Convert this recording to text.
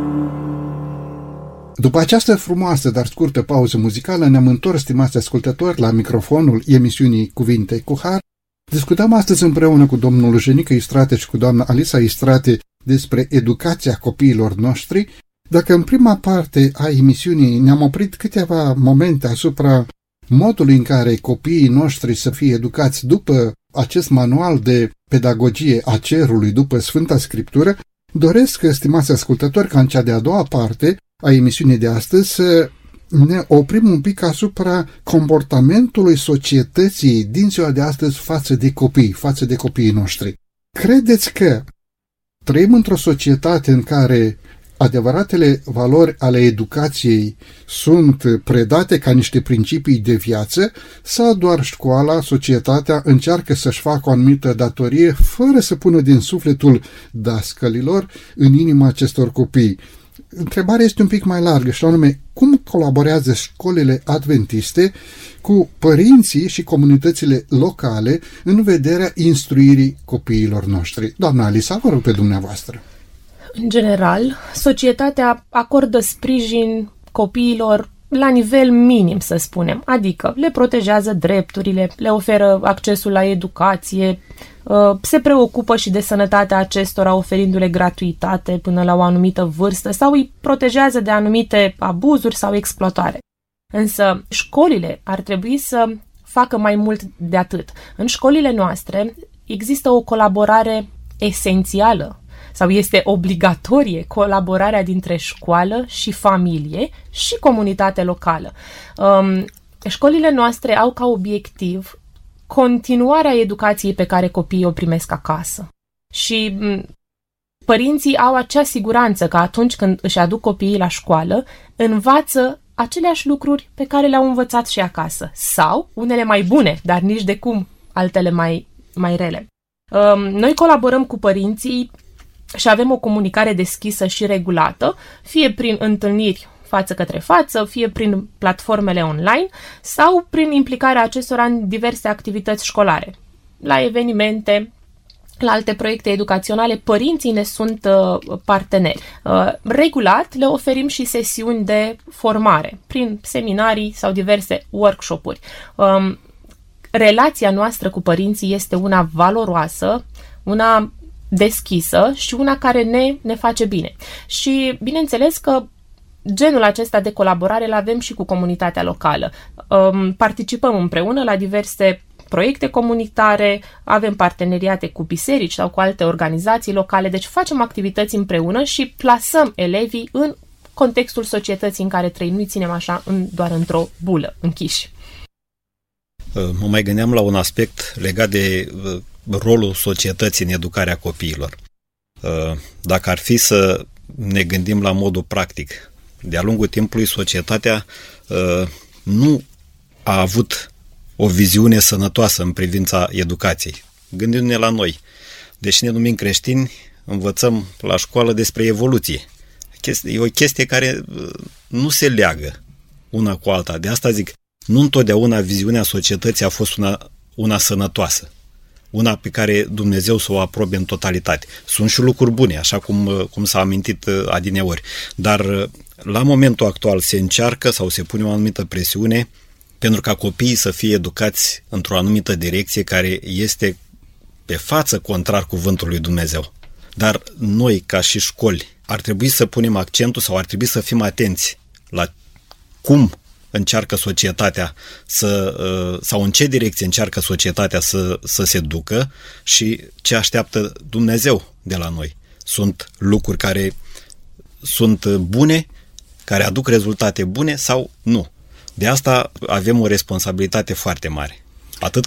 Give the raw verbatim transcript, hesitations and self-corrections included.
După această frumoasă, dar scurtă pauză muzicală, ne-am întors, stimați ascultători, la microfonul emisiunii Cuvinte cu Har. Discutăm astăzi împreună cu domnul Jenică Istrate și cu doamna Alisa Istrate despre educația copiilor noștri. Dacă în prima parte a emisiunii ne-am oprit câteva momente asupra modului în care copiii noștri să fie educați după acest manual de pedagogie a cerului, după Sfânta Scriptură, doresc, stimați ascultători, ca în cea de-a doua parte a emisiunii de astăzi să ne oprim un pic asupra comportamentului societății din ziua de astăzi față de copii, față de copiii noștri. Credeți că trăim într-o societate în care adevăratele valori ale educației sunt predate ca niște principii de viață sau doar școala, societatea încearcă să-și facă o anumită datorie fără să pună din sufletul dascălilor în inima acestor copii? Întrebarea este un pic mai largă și anume, cum colaborează școlile adventiste cu părinții și comunitățile locale în vederea instruirii copiilor noștri? Doamna Alisa, vă rog pe dumneavoastră. În general, societatea acordă sprijin copiilor la nivel minim, să spunem, adică le protejează drepturile, le oferă accesul la educație, se preocupă și de sănătatea acestora oferindu-le gratuitate până la o anumită vârstă sau îi protejează de anumite abuzuri sau exploatare. Însă școlile ar trebui să facă mai mult de atât. În școlile noastre există o colaborare esențială sau este obligatorie colaborarea dintre școală și familie și comunitate locală. Um, școlile noastre au ca obiectiv continuarea educației pe care copiii o primesc acasă. Și um, părinții au acea siguranță că atunci când își aduc copiii la școală, învață aceleași lucruri pe care le-au învățat și acasă. Sau unele mai bune, dar nici de cum altele mai, mai rele. Um, noi colaborăm cu părinții și avem o comunicare deschisă și regulată, fie prin întâlniri față către față, fie prin platformele online sau prin implicarea acestora în diverse activități școlare. La evenimente, la alte proiecte educaționale, părinții ne sunt uh, parteneri. Uh, regulat le oferim și sesiuni de formare prin seminarii sau diverse workshop-uri. Um, relația noastră cu părinții este una valoroasă, una deschisă și una care ne, ne face bine. Și bineînțeles că genul acesta de colaborare îl avem și cu comunitatea locală. Um, participăm împreună la diverse proiecte comunitare, avem parteneriate cu biserici sau cu alte organizații locale, deci facem activități împreună și plasăm elevii în contextul societății în care trăim. Nu-i ținem așa în, doar într-o bulă, închiși. Mă mai gândeam la un aspect legat de rolul societății în educarea copiilor. Dacă ar fi să ne gândim la modul practic, de-a lungul timpului societatea nu a avut o viziune sănătoasă în privința educației. Gândindu-ne la noi. Deși ne numim creștini, învățăm la școală despre evoluție. E o chestie care nu se leagă una cu alta. De asta zic, nu întotdeauna viziunea societății a fost una, una sănătoasă. Una pe care Dumnezeu să o aprobe în totalitate. Sunt și lucruri bune, așa cum, cum s-a amintit adineori. Dar la momentul actual se încearcă sau se pune o anumită presiune pentru ca copiii să fie educați într-o anumită direcție care este pe față contrar cuvântului lui Dumnezeu. Dar noi, ca și școli, ar trebui să punem accentul sau ar trebui să fim atenți la cum încearcă societatea să, sau în ce direcție încearcă societatea să, să se ducă și ce așteaptă Dumnezeu de la noi. Sunt lucruri care sunt bune, care aduc rezultate bune sau nu. De asta avem o responsabilitate foarte mare. Atât